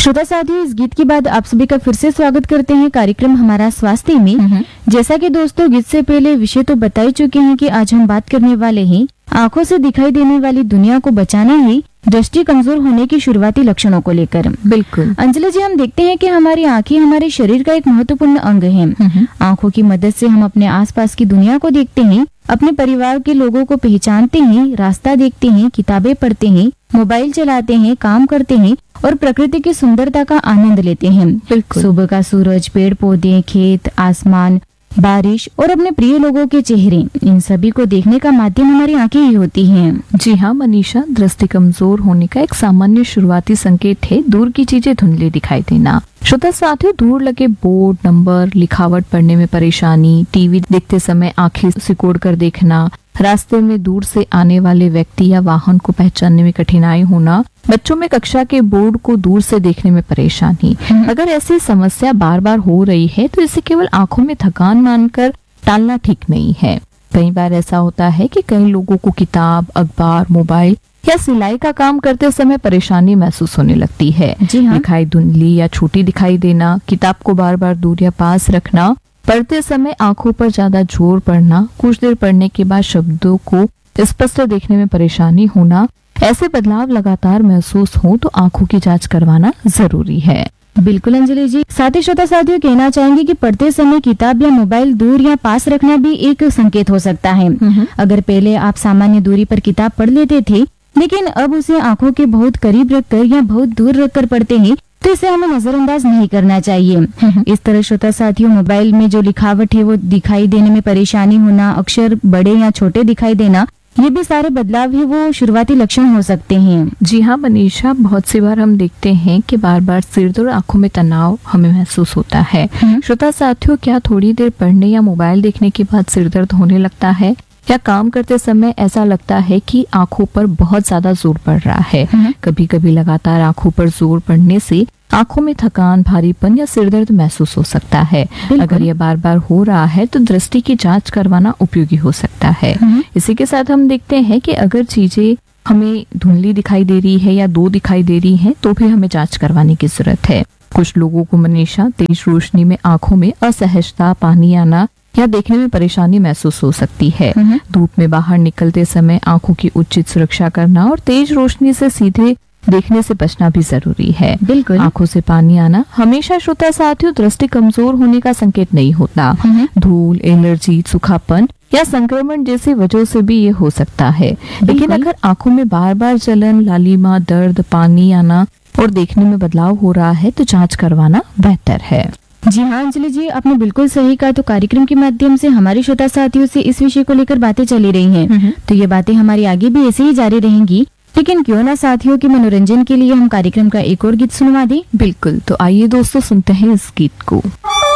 श्रोता साथियों, इस गीत के बाद आप सभी का फिर से स्वागत करते हैं कार्यक्रम हमारा स्वास्थ्य में। जैसा कि दोस्तों गीत से पहले विषय तो बता ही चुके हैं कि आज हम बात करने वाले हैं आंखों से दिखाई देने वाली दुनिया को बचाना ही दृष्टि कमजोर होने की शुरुआती लक्षणों को लेकर। बिल्कुल अंजलि जी, हम देखते हैं कि हमारी आंखें हमारे शरीर का एक महत्वपूर्ण अंग है। आंखों की मदद से हम अपने आसपास की दुनिया को देखते हैं, अपने परिवार के लोगों को पहचानते हैं, रास्ता देखते हैं, किताबें पढ़ते हैं, मोबाइल चलाते हैं, काम करते हैं और प्रकृति की सुंदरता का आनंद लेते हैं। बिल्कुल। सुबह का सूरज, पेड़ पौधे, खेत, आसमान, बारिश और अपने प्रिय लोगों के चेहरे, इन सभी को देखने का माध्यम हमारी आंखें ही होती हैं। जी हाँ मनीषा, दृष्टि कमजोर होने का एक सामान्य शुरुआती संकेत है दूर की चीजें धुंधली दिखाई देना। श्रोता साथियों, दूर लगे बोर्ड, नंबर, लिखावट पढ़ने में परेशानी, टीवी देखते समय आंखें सिकोड़ कर देखना, रास्ते में दूर से आने वाले व्यक्ति या वाहन को पहचानने में कठिनाई होना, बच्चों में कक्षा के बोर्ड को दूर से देखने में परेशानी। अगर ऐसी समस्या बार बार हो रही है तो इसे केवल आंखों में थकान मानकर टालना ठीक नहीं है। कई बार ऐसा होता है कि कई लोगों को किताब, अखबार, मोबाइल या सिलाई का काम करते समय परेशानी महसूस होने लगती है। जी हाँ। दिखाई धुंधली या छोटी दिखाई देना, किताब को बार बार दूर या पास रखना, पढ़ते समय आंखों पर ज्यादा जोर पड़ना, कुछ देर पढ़ने के बाद शब्दों को स्पष्ट देखने में परेशानी होना, ऐसे बदलाव लगातार महसूस हो तो आंखों की जांच करवाना जरूरी है। बिल्कुल अंजलि जी, साथ ही श्रोता साथियों कहना चाहेंगे कि पढ़ते समय किताब या मोबाइल दूर या पास रखना भी एक संकेत हो सकता है। अगर पहले आप सामान्य दूरी पर किताब पढ़ लेते थे लेकिन अब उसे आंखों के बहुत करीब रखकर या बहुत दूर रखकर पढ़ते हैं तो इसे हमें नजरअंदाज नहीं करना चाहिए। इस तरह श्रोता साथियों, मोबाइल में जो लिखावट है वो दिखाई देने में परेशानी होना, अक्षर बड़े या छोटे दिखाई देना, ये भी सारे बदलाव है वो शुरुआती लक्षण हो सकते हैं। जी हाँ मनीषा, बहुत सी बार हम देखते हैं कि बार बार सिरदर्द, आंखों में तनाव हमें महसूस होता है। श्रोता साथियों, क्या थोड़ी देर पढ़ने या मोबाइल देखने के बाद सिरदर्द होने लगता है या काम करते समय ऐसा लगता है कि आंखों पर बहुत ज्यादा जोर पड़ रहा है? कभी कभी लगातार आंखों पर जोर पड़ने से आंखों में थकान, भारीपन या सिरदर्द महसूस हो सकता है। अगर यह बार बार हो रहा है तो दृष्टि की जांच करवाना उपयोगी हो सकता है। इसी के साथ हम देखते हैं कि अगर चीजें हमें धुंधली दिखाई दे रही है या दो दिखाई दे रही है तो भी हमें जांच करवाने की जरूरत है। कुछ लोगों को मनीषा तेज रोशनी में आंखों में असहजता, पानी आना या देखने में परेशानी महसूस हो सकती है। धूप में बाहर निकलते समय आंखों की उचित सुरक्षा करना और तेज रोशनी से सीधे देखने से बचना भी जरूरी है। बिल्कुल। आंखों से पानी आना हमेशा श्रोता साथियों दृष्टि कमजोर होने का संकेत नहीं होता। धूल, एलर्जी, सूखापन या संक्रमण जैसी वजहों से भी ये हो सकता है। लेकिन अगर आंखों में बार बार जलन, लालिमा, दर्द, पानी आना और देखने में बदलाव हो रहा है तो जांच करवाना बेहतर है। जी हाँ अंजलि जी, आपने बिल्कुल सही कहा। तो कार्यक्रम के माध्यम से हमारे श्रोता साथियों से इस विषय को लेकर बातें चली रही हैं। तो ये बातें हमारी आगे भी ऐसे ही जारी रहेंगी, लेकिन क्यों ना साथियों के मनोरंजन के लिए हम कार्यक्रम का एक और गीत सुनवा दें। बिल्कुल, तो आइए दोस्तों सुनते हैं इस गीत को।